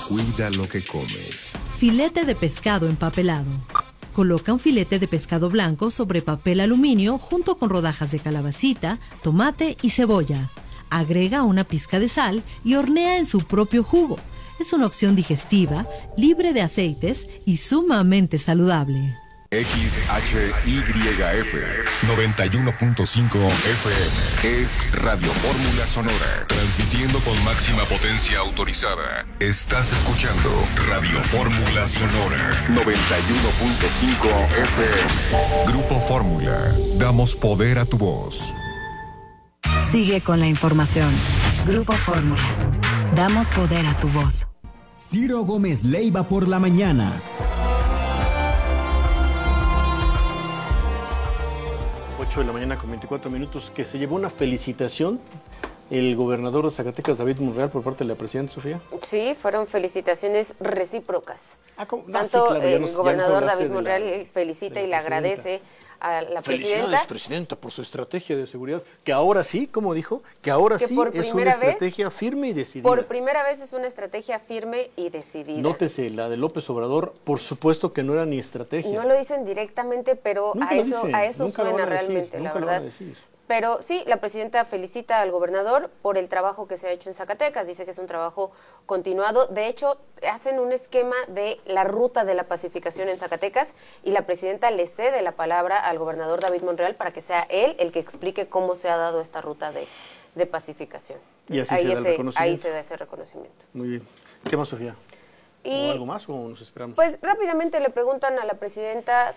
Cuida lo que comes. Filete de pescado empapelado. Coloca un filete de pescado blanco sobre papel aluminio junto con rodajas de calabacita, tomate y cebolla. Agrega una pizca de sal y hornea en su propio jugo. Es una opción digestiva, libre de aceites y sumamente saludable. XHYF 91.5 FM es Radio Fórmula Sonora, transmitiendo con máxima potencia autorizada. Estás escuchando Radio Fórmula Sonora 91.5 FM. Grupo Fórmula, damos poder a tu voz. Sigue con la información. Grupo Fórmula, damos poder a tu voz. Ciro Gómez Leiva por la mañana. 8 de la mañana con 24 minutos, que se llevó una felicitación el gobernador de Zacatecas, David Monreal, por parte de la presidenta Sofía. Sí, fueron felicitaciones recíprocas. sí, Tanto claro, el gobernador David Monreal felicita y le agradece a la Felicidades, presidenta, por su estrategia de seguridad, que ahora sí, como dijo, que ahora sí es una estrategia firme y decidida. Por primera vez es una estrategia firme y decidida. Nótese, la de López Obrador, por supuesto que no era ni estrategia. No lo dicen directamente, pero a eso suena realmente, la verdad. Pero sí, la presidenta felicita al gobernador por el trabajo que se ha hecho en Zacatecas. Dice que es un trabajo continuado. De hecho, hacen un esquema de la ruta de la pacificación en Zacatecas y la presidenta le cede la palabra al gobernador David Monreal para que sea él el que explique cómo se ha dado esta ruta de pacificación. Y así ahí se da ese reconocimiento. Muy bien. ¿Qué más, Sofía? ¿O algo más o nos esperamos? Pues rápidamente le preguntan a la presidenta,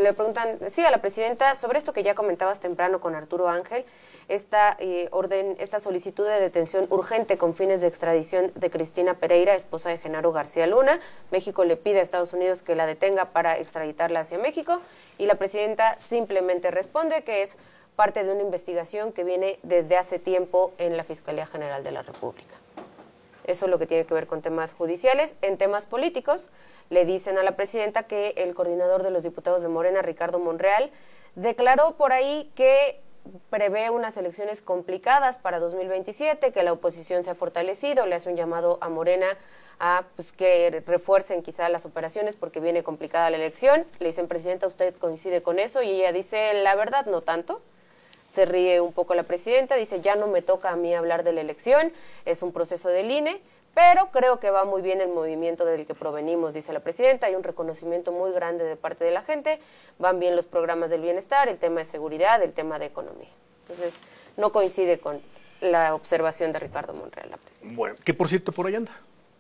a la presidenta sobre esto que ya comentabas temprano con Arturo Ángel, esta solicitud de detención urgente con fines de extradición de Cristina Pereira, esposa de Genaro García Luna. México le pide a Estados Unidos que la detenga para extraditarla hacia México y la presidenta simplemente responde que es parte de una investigación que viene desde hace tiempo en la Fiscalía General de la República. Eso es lo que tiene que ver con temas judiciales. En temas políticos, le dicen a la presidenta que el coordinador de los diputados de Morena, Ricardo Monreal, declaró por ahí que prevé unas elecciones complicadas para 2027, que la oposición se ha fortalecido, le hace un llamado a Morena a que refuercen quizá las operaciones porque viene complicada la elección. Le dicen, presidenta, ¿usted coincide con eso? Y ella dice, la verdad, no tanto. Se ríe un poco la presidenta, dice, ya no me toca a mí hablar de la elección, es un proceso del INE, pero creo que va muy bien el movimiento del que provenimos, dice la presidenta, hay un reconocimiento muy grande de parte de la gente, van bien los programas del bienestar, el tema de seguridad, el tema de economía. Entonces, no coincide con la observación de Ricardo Monreal. Bueno, que por cierto, por ahí anda.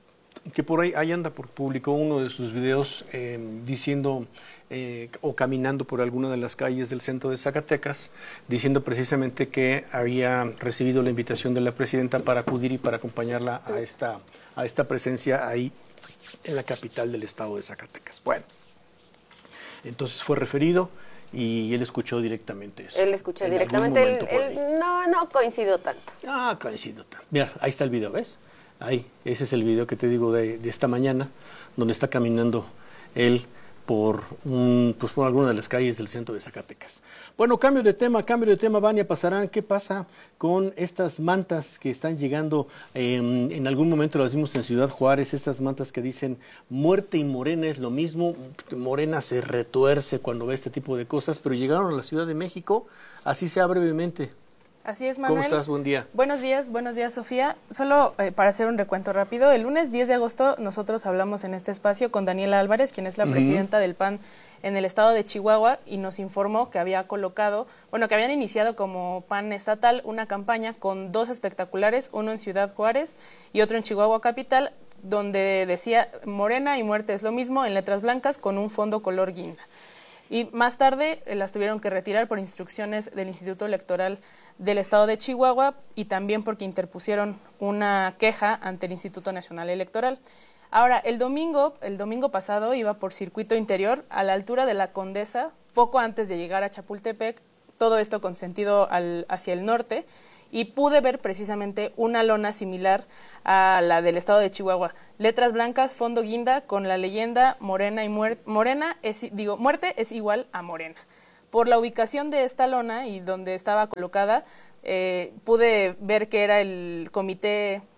Publicó uno de sus videos diciendo o caminando por alguna de las calles del centro de Zacatecas, diciendo precisamente que había recibido la invitación de la presidenta para acudir y para acompañarla a esta presencia ahí en la capital del estado de Zacatecas. Bueno, entonces fue referido y él escuchó directamente eso. Él escuchó directamente, él no coincidió tanto. Coincidió tanto. Mira, ahí está el video, ¿ves? Ahí, ese es el video que te digo de esta mañana, donde está caminando él por alguna de las calles del centro de Zacatecas. Bueno, cambio de tema, Vania Pasarán. ¿Qué pasa con estas mantas que están llegando? En algún momento las vimos en Ciudad Juárez, estas mantas que dicen muerte y Morena es lo mismo. Morena se retuerce cuando ve este tipo de cosas, pero llegaron a la Ciudad de México, así sea brevemente. Así es, Manuel. ¿Cómo estás? Buen día. Buenos días, Sofía. Solo para hacer un recuento rápido, el lunes 10 de agosto nosotros hablamos en este espacio con Daniela Álvarez, quien es la presidenta del PAN en el estado de Chihuahua, y nos informó que habían iniciado como PAN estatal una campaña con 2 espectaculares, uno en Ciudad Juárez y otro en Chihuahua capital, donde decía Morena y muerte es lo mismo, en letras blancas con un fondo color guinda. Y más tarde las tuvieron que retirar por instrucciones del Instituto Electoral del Estado de Chihuahua y también porque interpusieron una queja ante el Instituto Nacional Electoral. Ahora, el domingo pasado iba por circuito interior a la altura de la Condesa, poco antes de llegar a Chapultepec, todo esto con sentido hacia el norte, y pude ver precisamente una lona similar a la del estado de Chihuahua. Letras blancas, fondo guinda, con la leyenda Morena y muerte es igual a Morena. Por la ubicación de esta lona y donde estaba colocada, pude ver que era el comité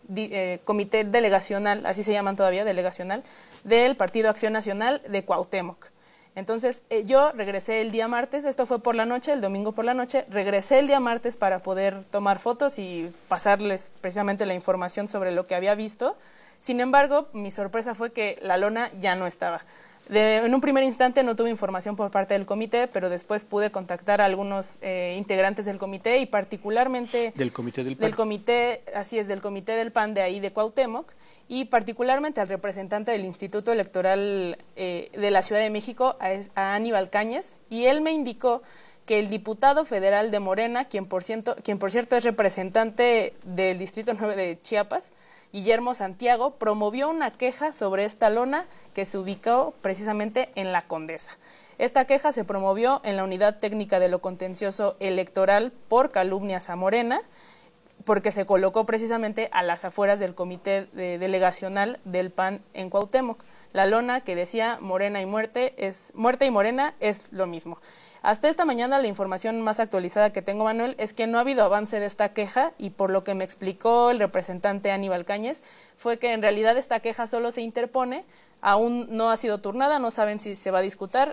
comité delegacional, así se llaman todavía, delegacional, del Partido Acción Nacional de Cuauhtémoc. Entonces, yo regresé el día martes, esto fue por la noche, el domingo por la noche, regresé el día martes para poder tomar fotos y pasarles precisamente la información sobre lo que había visto. Sin embargo, mi sorpresa fue que la lona ya no estaba. En un primer instante no tuve información por parte del comité, pero después pude contactar a algunos integrantes del comité y particularmente... ¿Del comité del PAN? Del comité, así es, del comité del PAN de ahí de Cuauhtémoc, y particularmente al representante del Instituto Electoral de la Ciudad de México, a Aníbal Cáñez, y él me indicó que el diputado federal de Morena, quien por cierto es representante del Distrito 9 de Chiapas, Guillermo Santiago, promovió una queja sobre esta lona que se ubicó precisamente en La Condesa. Esta queja se promovió en la Unidad Técnica de lo Contencioso Electoral por calumnias a Morena, porque se colocó precisamente a las afueras del comité delegacional del PAN en Cuauhtémoc. La lona que decía muerte y Morena es lo mismo. Hasta esta mañana la información más actualizada que tengo, Manuel, es que no ha habido avance de esta queja y por lo que me explicó el representante Aníbal Cáñez fue que en realidad esta queja solo se interpone, aún no ha sido turnada, no saben si se va a discutir,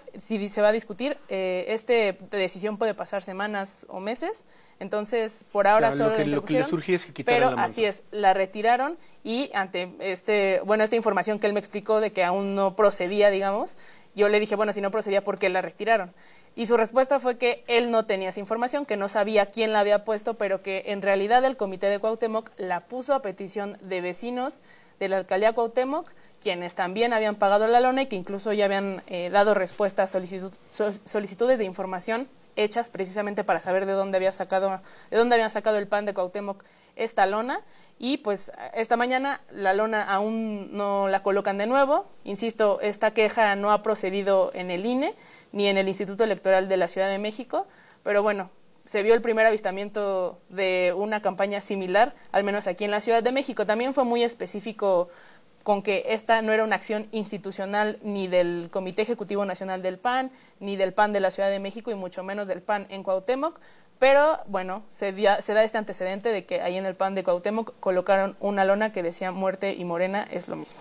esta decisión puede pasar semanas o meses, entonces por ahora solo la interpusieron, lo que le surgía es que quitaran pero la manta. así es, la retiraron y ante esta información que él me explicó de que aún no procedía, digamos, yo le dije, bueno, si no procedía, ¿por qué la retiraron? Y su respuesta fue que él no tenía esa información, que no sabía quién la había puesto, pero que en realidad el comité de Cuauhtémoc la puso a petición de vecinos de la alcaldía Cuauhtémoc, quienes también habían pagado la lona y que incluso ya habían dado respuesta a solicitudes de información hechas precisamente para saber de dónde habían sacado el PAN de Cuauhtémoc esta lona, y pues esta mañana la lona aún no la colocan de nuevo. Insisto, esta queja no ha procedido en el INE ni en el Instituto Electoral de la Ciudad de México, pero bueno, se vio el primer avistamiento de una campaña similar, al menos aquí en la Ciudad de México. También fue muy específico con que esta no era una acción institucional ni del Comité Ejecutivo Nacional del PAN, ni del PAN de la Ciudad de México, y mucho menos del PAN en Cuauhtémoc, pero bueno, se da este antecedente de que ahí en el PAN de Cuauhtémoc colocaron una lona que decía muerte y Morena es lo mismo.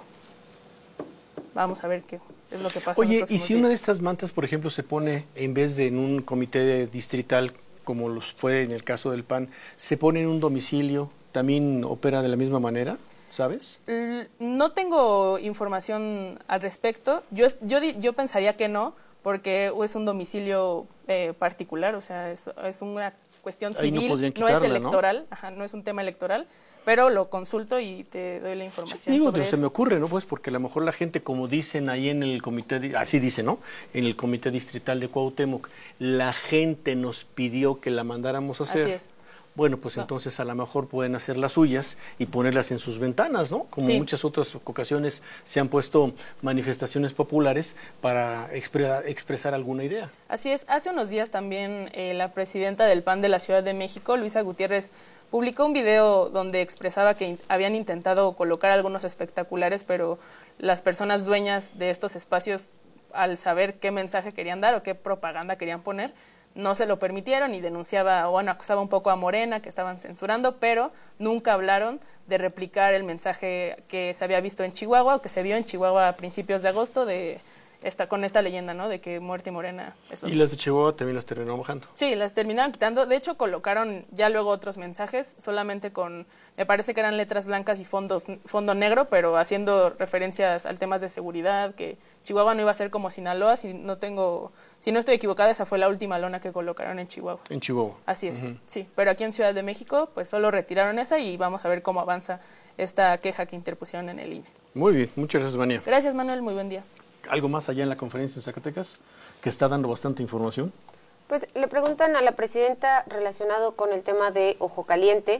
Vamos a ver qué es lo que pasa. Oye, en los ¿y si días? una de estas mantas, por ejemplo, se pone en vez de en un comité distrital, como los fue en el caso del PAN, se pone en un domicilio, también opera de la misma manera? ¿Sabes? No tengo información al respecto. Yo pensaría que no, porque es un domicilio particular, o sea, es una cuestión civil, no es electoral, ¿no? Ajá, no es un tema electoral, pero lo consulto y te doy la información sobre eso. Se me ocurre, ¿no? Pues porque a lo mejor la gente, como dicen ahí en el comité, así dice, ¿no? En el comité distrital de Cuauhtémoc, la gente nos pidió que la mandáramos a hacer. Así es. Bueno, pues entonces a lo mejor pueden hacer las suyas y ponerlas en sus ventanas, ¿no? Como en muchas otras ocasiones se han puesto manifestaciones populares para expresar alguna idea. Así es. Hace unos días también la presidenta del PAN de la Ciudad de México, Luisa Gutiérrez, publicó un video donde expresaba que habían intentado colocar algunos espectaculares, pero las personas dueñas de estos espacios, al saber qué mensaje querían dar o qué propaganda querían poner, no se lo permitieron y acusaba un poco a Morena, que estaban censurando, pero nunca hablaron de replicar el mensaje que se había visto en Chihuahua, o que se vio en Chihuahua a principios de agosto, con esta leyenda, ¿no?, de que muerte y Morena es lo mismo. ¿Y las de Chihuahua también las terminaron bajando? Sí, las terminaron quitando. De hecho, colocaron ya luego otros mensajes, solamente con, me parece que eran letras blancas y fondo negro, pero haciendo referencias al temas de seguridad, que Chihuahua no iba a ser como Sinaloa. Si no estoy equivocada, esa fue la última lona que colocaron en Chihuahua. En Chihuahua. Así es, sí. Pero aquí en Ciudad de México, pues solo retiraron esa y vamos a ver cómo avanza esta queja que interpusieron en el INE. Muy bien, muchas gracias, Vania. Gracias, Manuel, muy buen día. ¿Algo más allá en la conferencia en Zacatecas que está dando bastante información? Pues le preguntan a la presidenta relacionado con el tema de Ojo Caliente,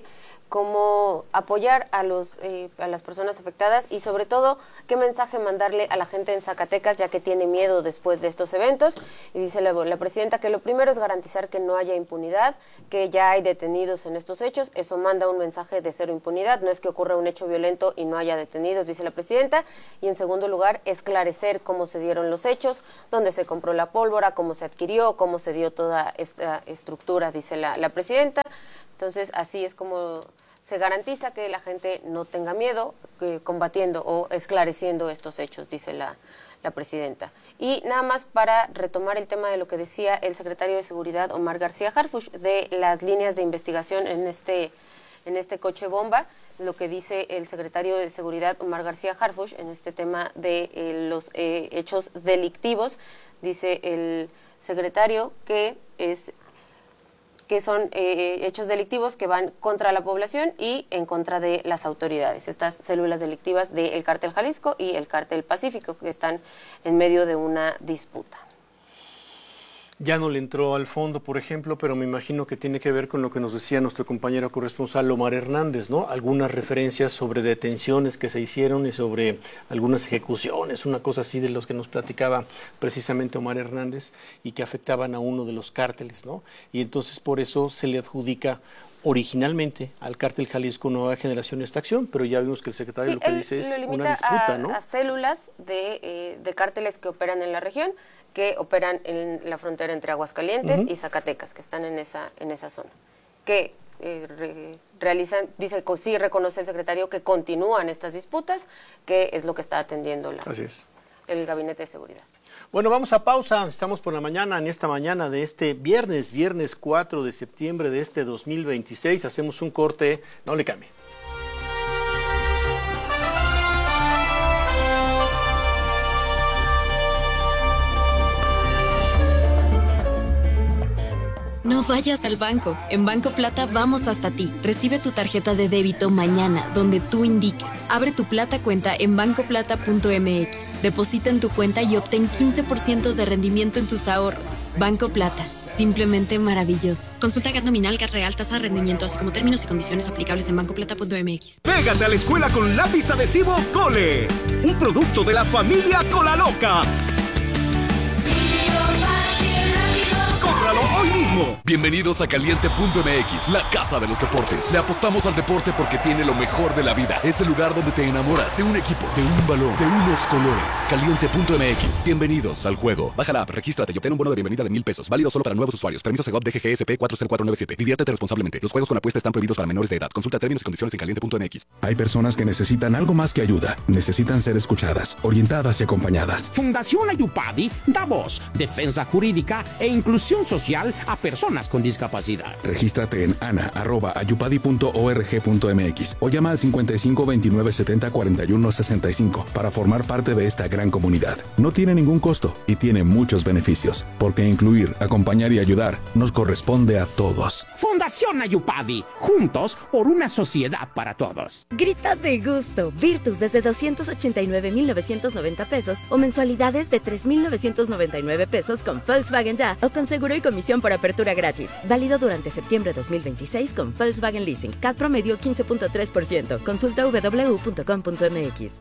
cómo apoyar a las personas afectadas y sobre todo qué mensaje mandarle a la gente en Zacatecas, ya que tiene miedo después de estos eventos. Y dice la presidenta que lo primero es garantizar que no haya impunidad, que ya hay detenidos en estos hechos. Eso manda un mensaje de cero impunidad, no es que ocurra un hecho violento y no haya detenidos, dice la presidenta. Y en segundo lugar, esclarecer cómo se dieron los hechos, dónde se compró la pólvora, cómo se adquirió, cómo se dio toda esta estructura, dice la presidenta. Entonces, así es como se garantiza que la gente no tenga miedo combatiendo o esclareciendo estos hechos, dice la presidenta. Y nada más para retomar el tema de lo que decía el secretario de Seguridad, Omar García Harfuch, de las líneas de investigación en este coche bomba, lo que dice el secretario de Seguridad, Omar García Harfuch, en este tema de los hechos delictivos, dice el secretario que son hechos delictivos que van contra la población y en contra de las autoridades. Estas células delictivas del Cártel Jalisco y el Cártel Pacífico, que están en medio de una disputa. Ya no le entró al fondo, por ejemplo, pero me imagino que tiene que ver con lo que nos decía nuestro compañero corresponsal Omar Hernández, ¿no? Algunas referencias sobre detenciones que se hicieron y sobre algunas ejecuciones, una cosa así de los que nos platicaba precisamente Omar Hernández y que afectaban a uno de los cárteles, ¿no? Y entonces por eso se le adjudica originalmente al Cártel Jalisco Nueva Generación esta acción, pero ya vimos que el secretario lo que dice es una disputa, ¿no? A células de cárteles que operan en la región, que operan en la frontera entre Aguascalientes y Zacatecas, que están en esa zona, que realizan, dice, sí reconoce el secretario que continúan estas disputas, que es lo que está atendiendo el Gabinete de Seguridad. Bueno, vamos a pausa, estamos por la mañana, en esta mañana de este viernes 4 de septiembre de este 2026, hacemos un corte, no le cambie. No vayas al banco. En Banco Plata vamos hasta ti. Recibe tu tarjeta de débito mañana, donde tú indiques. Abre tu Plata cuenta en bancoplata.mx. Deposita en tu cuenta y obtén 15% de rendimiento en tus ahorros. Banco Plata. Simplemente maravilloso. Consulta GAT nominal, GAT real, tasa de rendimiento, así como términos y condiciones aplicables en bancoplata.mx. Pégate a la escuela con lápiz adhesivo Cole. Un producto de la familia Cola Loca. ¡Cómpralo hoy mismo! Bienvenidos a Caliente.mx, la casa de los deportes. Le apostamos al deporte porque tiene lo mejor de la vida. Es el lugar donde te enamoras de un equipo, de un balón, de unos colores. Caliente.mx, bienvenidos al juego. Baja la app, regístrate y obtén un bono de bienvenida de $1,000. Válido solo para nuevos usuarios. Permiso Segov DGGSP 40497. Diviértete responsablemente. Los juegos con apuesta están prohibidos para menores de edad. Consulta términos y condiciones en Caliente.mx. Hay personas que necesitan algo más que ayuda. Necesitan ser escuchadas, orientadas y acompañadas. Fundación Ayupadi da voz, defensa jurídica e inclusión social a personas con discapacidad. Regístrate en ana@ayupadi.org.mx o llama al 55 29 70 41 65 para formar parte de esta gran comunidad. No tiene ningún costo y tiene muchos beneficios, porque incluir, acompañar y ayudar nos corresponde a todos. Fundación Ayupadi, juntos por una sociedad para todos. Grita de gusto. Virtus desde 289,990 pesos o mensualidades de 3,999 pesos con Volkswagen Ya o con seguro y comisión por apertura gratis. Válido durante septiembre 2026 con Volkswagen Leasing. CAT promedio 15.3%. Consulta www.com.mx.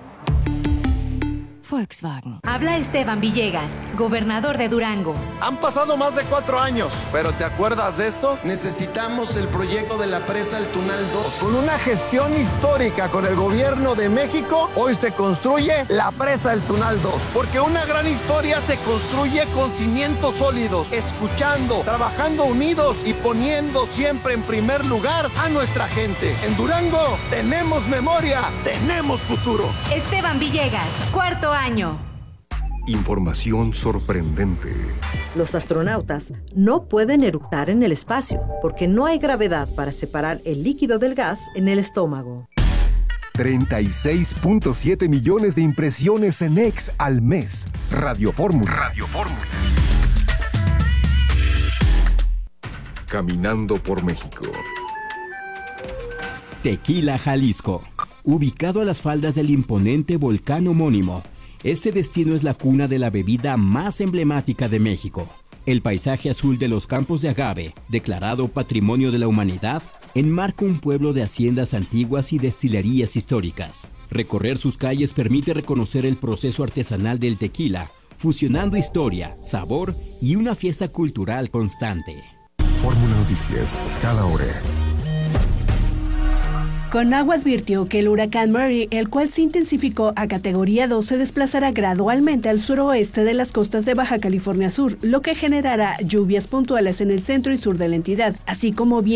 Volkswagen. Habla Esteban Villegas, gobernador de Durango. Han pasado más de 4 años, pero ¿te acuerdas de esto? Necesitamos el proyecto de la presa El Tunal 2. Con una gestión histórica con el gobierno de México, hoy se construye la presa El Tunal 2. Porque una gran historia se construye con cimientos sólidos, escuchando, trabajando unidos y poniendo siempre en primer lugar a nuestra gente. En Durango tenemos memoria, tenemos futuro. Esteban Villegas, cuarto año. Información sorprendente. Los astronautas no pueden eructar en el espacio porque no hay gravedad para separar el líquido del gas en el estómago. 36.7 millones de impresiones en X al mes. Radio Fórmula. Radio Fórmula. Caminando por México. Tequila, Jalisco. Ubicado a las faldas del imponente volcán homónimo, este destino es la cuna de la bebida más emblemática de México. El paisaje azul de los campos de agave, declarado Patrimonio de la Humanidad, enmarca un pueblo de haciendas antiguas y destilerías históricas. Recorrer sus calles permite reconocer el proceso artesanal del tequila, fusionando historia, sabor y una fiesta cultural constante. Fórmula Noticias, cada hora. Conagua advirtió que el huracán Mary, el cual se intensificó a categoría 2, se desplazará gradualmente al suroeste de las costas de Baja California Sur, lo que generará lluvias puntuales en el centro y sur de la entidad, así como